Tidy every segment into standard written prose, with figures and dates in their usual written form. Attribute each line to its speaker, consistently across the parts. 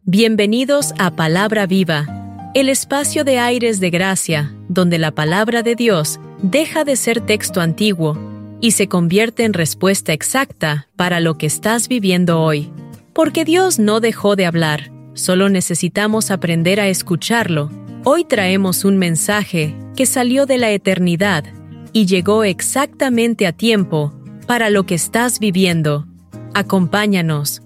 Speaker 1: Bienvenidos a Palabra Viva, el espacio de aires de gracia, donde la palabra de Dios deja de ser texto antiguo y se convierte en respuesta exacta para lo que estás viviendo hoy. Porque Dios no dejó de hablar, solo necesitamos aprender a escucharlo. Hoy traemos un mensaje que salió de la eternidad y llegó exactamente a tiempo para lo que estás viviendo. Acompáñanos.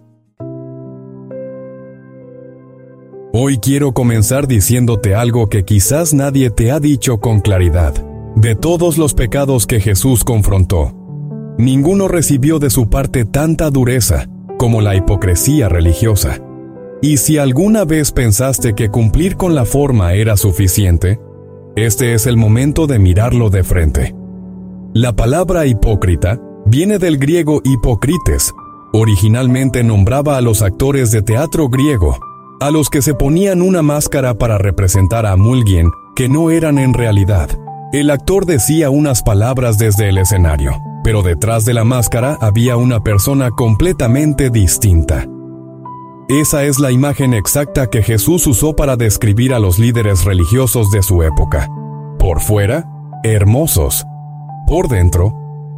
Speaker 2: Hoy quiero comenzar diciéndote algo que quizás nadie te ha dicho con claridad. De todos los pecados que Jesús confrontó, ninguno recibió de su parte tanta dureza como la hipocresía religiosa. Y si alguna vez pensaste que cumplir con la forma era suficiente, este es el momento de mirarlo de frente. La palabra hipócrita viene del griego hipócrites. Originalmente nombraba a los actores de teatro griego, a los que se ponían una máscara para representar a alguien que no eran en realidad. El actor decía unas palabras desde el escenario, pero detrás de la máscara había una persona completamente distinta. Esa es la imagen exacta que Jesús usó para describir a los líderes religiosos de su época. Por fuera, hermosos. Por dentro,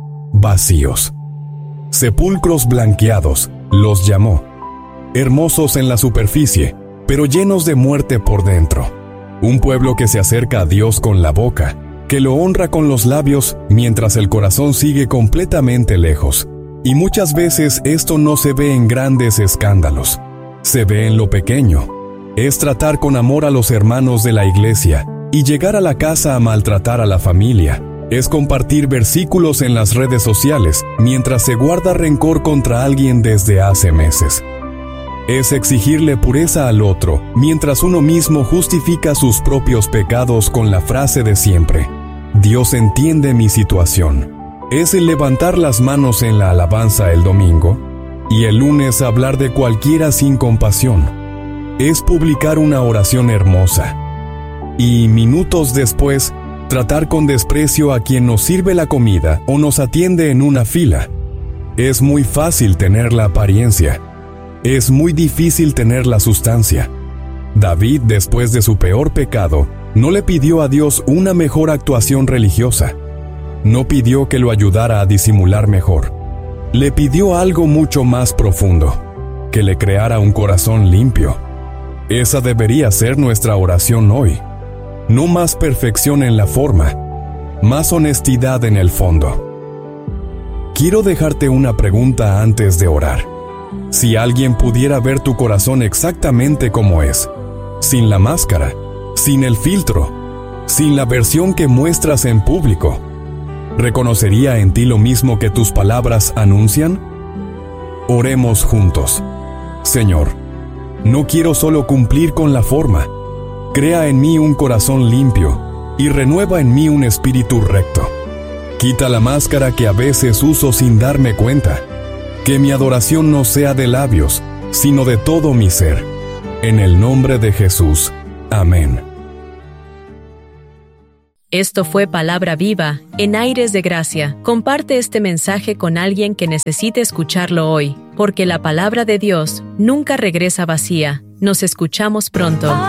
Speaker 2: vacíos. Sepulcros blanqueados, los llamó. Hermosos en la superficie, pero llenos de muerte por dentro. Un pueblo que se acerca a Dios con la boca, que lo honra con los labios, mientras el corazón sigue completamente lejos. Y muchas veces esto no se ve en grandes escándalos. Se ve en lo pequeño. Es tratar con amor a los hermanos de la iglesia, y llegar a la casa a maltratar a la familia. Es compartir versículos en las redes sociales, mientras se guarda rencor contra alguien desde hace meses. Es exigirle pureza al otro, mientras uno mismo justifica sus propios pecados con la frase de siempre: Dios entiende mi situación. Es el levantar las manos en la alabanza el domingo, y el lunes hablar de cualquiera sin compasión. Es publicar una oración hermosa, y minutos después, tratar con desprecio a quien nos sirve la comida o nos atiende en una fila. Es muy fácil tener la apariencia. Es muy difícil tener la sustancia. David, después de su peor pecado, no le pidió a Dios una mejor actuación religiosa. No pidió que lo ayudara a disimular mejor. Le pidió algo mucho más profundo: que le creara un corazón limpio. Esa debería ser nuestra oración hoy. No más perfección en la forma, más honestidad en el fondo. Quiero dejarte una pregunta antes de orar. Si alguien pudiera ver tu corazón exactamente como es, sin la máscara, sin el filtro, sin la versión que muestras en público, ¿reconocería en ti lo mismo que tus palabras anuncian? Oremos juntos. Señor, no quiero solo cumplir con la forma. Crea en mí un corazón limpio y renueva en mí un espíritu recto. Quita la máscara que a veces uso sin darme cuenta. Que mi adoración no sea de labios, sino de todo mi ser. En el nombre de Jesús. Amén.
Speaker 1: Esto fue Palabra Viva, en aires de gracia. Comparte este mensaje con alguien que necesite escucharlo hoy, porque la palabra de Dios nunca regresa vacía. Nos escuchamos pronto.